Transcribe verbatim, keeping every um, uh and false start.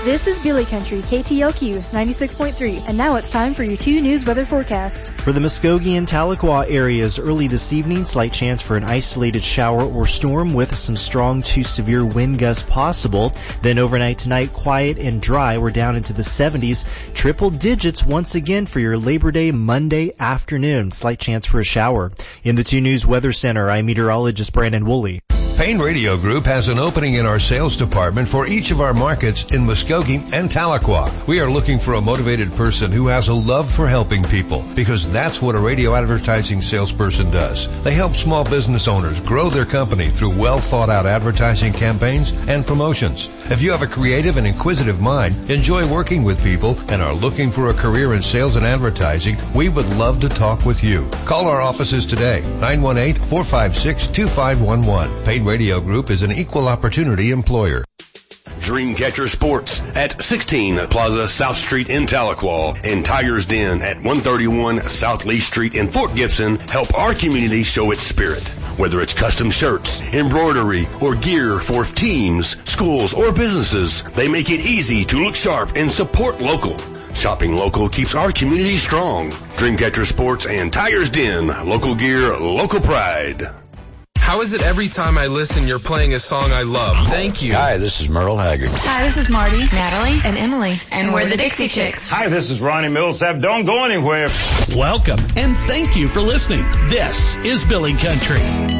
This is Billy Country, K T L Q ninety-six point three, and now it's time for your two news weather forecast. For the Muskogee and Tahlequah areas, early this evening, slight chance for an isolated shower or storm with some strong to severe wind gusts possible. Then overnight tonight, quiet and dry. We're down into the seventies. Triple digits once again for your Labor Day Monday afternoon. Slight chance for a shower. In the two News Weather Center, I'm meteorologist Brandon Woolley. Payne Radio Group has an opening in our sales department for each of our markets in Muskogee and Tahlequah. We are looking for a motivated person who has a love for helping people, because that's what a radio advertising salesperson does. They help small business owners grow their company through well thought out advertising campaigns and promotions. If you have a creative and inquisitive mind, enjoy working with people, and are looking for a career in sales and advertising, we would love to talk with you. Call our offices today, nine one eight, four five six, two five one one. Payne Radio Group is an equal opportunity employer. Dreamcatcher Sports at sixteen Plaza South Street in Tahlequah and Tiger's Den at one thirty-one South Lee Street in Fort Gibson help our community show its spirit. Whether it's custom shirts, embroidery, or gear for teams, schools, or businesses, they make it easy to look sharp and support local. Shopping local keeps our community strong. Dreamcatcher Sports and Tiger's Den, local gear, local pride. How is it every time I listen you're playing a song I love? Thank you. Hi, this is Merle Haggard. Hi, this is Marty, Natalie, and Emily. And, and we're the Dixie Chicks. Hi, this is Ronnie Millsap. Don't go anywhere. Welcome, and thank you for listening. This is Billy Country.